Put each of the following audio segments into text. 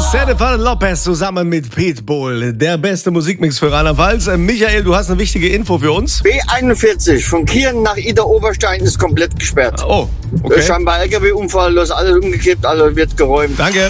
Jennifer Lopez zusammen mit Pitbull. Der beste Musikmix für Rheinland-Pfalz. Michael, du hast eine wichtige Info für uns. B41 von Kirchen nach Ida-Oberstein ist komplett gesperrt. Oh, okay. Scheinbar LKW-Unfall, los, alles umgekippt, alles wird geräumt. Danke.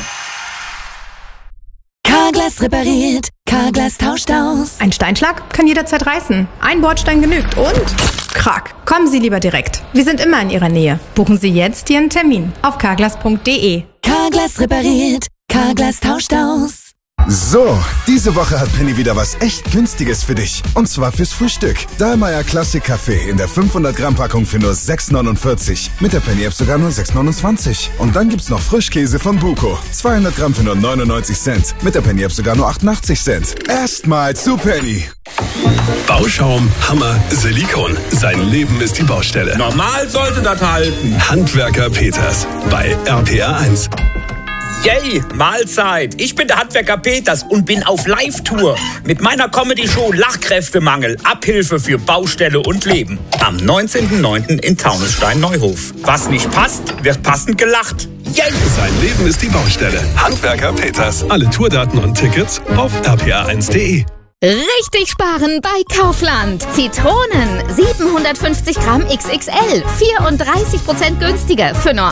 Carglass repariert, Carglass tauscht aus. Ein Steinschlag kann jederzeit reißen. Ein Bordstein genügt und krack. Kommen Sie lieber direkt. Wir sind immer in Ihrer Nähe. Buchen Sie jetzt Ihren Termin auf carglass.de. Carglass repariert, Carglass tauscht aus. So, diese Woche hat Penny wieder was echt Günstiges für dich. Und zwar fürs Frühstück. Dahlmeier Classic Kaffee in der 500 Gramm Packung für nur 6,49. Mit der Penny App sogar nur 6,29. Und dann gibt's noch Frischkäse von Buko. 200 Gramm für nur 99 Cent. Mit der Penny App sogar nur 88 Cent. Erstmal zu Penny. Bauschaum, Hammer, Silikon. Sein Leben ist die Baustelle. Normal sollte das halten. Handwerker Peters bei RPR1. Yay, Mahlzeit. Ich bin der Handwerker Peters und bin auf Live-Tour mit meiner Comedy-Show Lachkräftemangel, Abhilfe für Baustelle und Leben. Am 19.09. in Taunusstein-Neuhof. Was nicht passt, wird passend gelacht. Yay! Sein Leben ist die Baustelle. Handwerker Peters. Alle Tourdaten und Tickets auf rpr1.de. Richtig sparen bei Kaufland. Zitronen 750 Gramm XXL, 34% günstiger für nur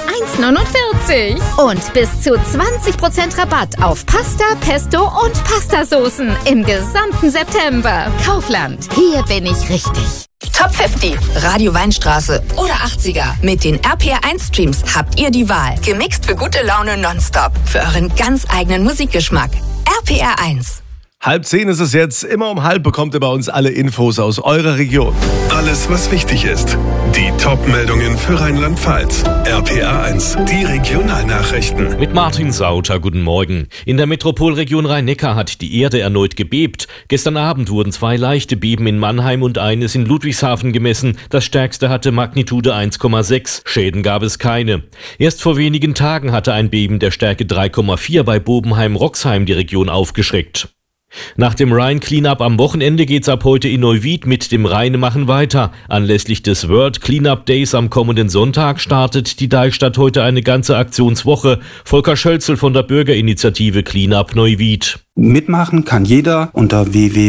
1,49. Und bis zu 20% Rabatt auf Pasta, Pesto und Pastasoßen im gesamten September. Kaufland, hier bin ich richtig. Top 50, Radio Weinstraße oder 80er. Mit den RPR1-Streams habt ihr die Wahl. Gemixt für gute Laune nonstop. Für euren ganz eigenen Musikgeschmack. RPR1. 9:30 ist es jetzt. Immer um 9:30 bekommt ihr bei uns alle Infos aus eurer Region. Alles, was wichtig ist. Die Top-Meldungen für Rheinland-Pfalz. RPR1, die Regionalnachrichten. Mit Martin Sauter, guten Morgen. In der Metropolregion Rhein-Neckar hat die Erde erneut gebebt. Gestern Abend wurden 2 leichte Beben in Mannheim und eines in Ludwigshafen gemessen. Das stärkste hatte Magnitude 1,6. Schäden gab es keine. Erst vor wenigen Tagen hatte ein Beben der Stärke 3,4 bei Bobenheim-Roxheim die Region aufgeschreckt. Nach dem Rhein-Cleanup am Wochenende geht's ab heute in Neuwied mit dem Rheinemachen weiter. Anlässlich des World Cleanup Days am kommenden Sonntag startet die Deichstadt heute eine ganze Aktionswoche. Volker Schölzel von der Bürgerinitiative Cleanup Neuwied. Mitmachen kann jeder unter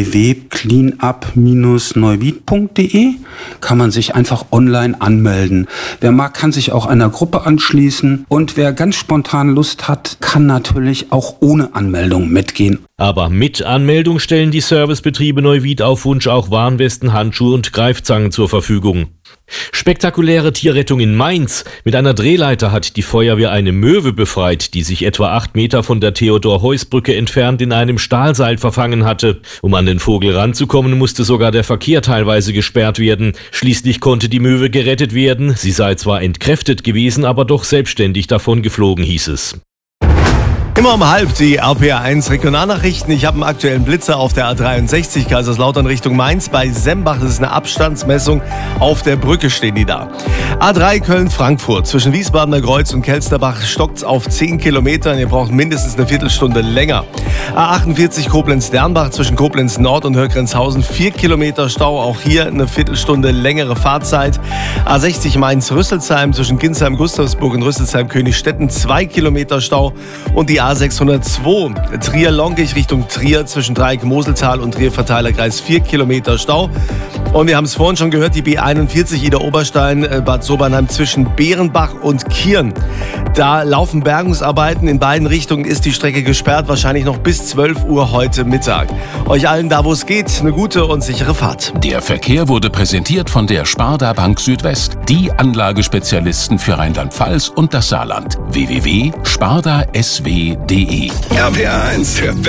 www.cleanup-neuwied.de. Kann man sich einfach online anmelden. Wer mag, kann sich auch einer Gruppe anschließen. Und wer ganz spontan Lust hat, kann natürlich auch ohne Anmeldung mitgehen. Aber mit Anmeldung stellen die Servicebetriebe Neuwied auf Wunsch auch Warnwesten, Handschuhe und Greifzangen zur Verfügung. Spektakuläre Tierrettung in Mainz. Mit einer Drehleiter hat die Feuerwehr eine Möwe befreit, die sich etwa 8 Meter von der Theodor-Heuss-Brücke entfernt in einem Stahlseil verfangen hatte. Um an den Vogel ranzukommen, musste sogar der Verkehr teilweise gesperrt werden. Schließlich konnte die Möwe gerettet werden. Sie sei zwar entkräftet gewesen, aber doch selbstständig davon geflogen, hieß es. Immer um 9:30 die RPR1 Regionalnachrichten. Ich habe einen aktuellen Blitzer auf der A63 Kaiserslautern Richtung Mainz bei Sembach. Das ist eine Abstandsmessung. Auf der Brücke stehen die da. A3 Köln-Frankfurt. Zwischen Wiesbadener Kreuz und Kelsterbach stockt's auf 10 Kilometern. Ihr braucht mindestens eine Viertelstunde länger. A48 Koblenz-Dernbach zwischen Koblenz Nord und Hörgrenzhausen 4 Kilometer Stau. Auch hier eine Viertelstunde längere Fahrzeit. A60 Mainz-Rüsselsheim zwischen Ginsheim-Gustavsburg und Rüsselsheim-Königstetten 2 Kilometer Stau. Und die A602 Trier-Lonkich Richtung Trier zwischen Dreieck-Moseltal und Trier-Verteilerkreis 4 Kilometer Stau. Und wir haben es vorhin schon gehört, die B41 Ida-Oberstein, Bad Sobernheim zwischen Bärenbach und Kirn. Da laufen Bergungsarbeiten. In beiden Richtungen ist die Strecke gesperrt, wahrscheinlich noch bis 12 Uhr heute Mittag. Euch allen da, wo es geht, eine gute und sichere Fahrt. Der Verkehr wurde präsentiert von der Sparda Bank Südwest, die Anlagespezialisten für Rheinland-Pfalz und das Saarland. www.spardasw.de RPR1.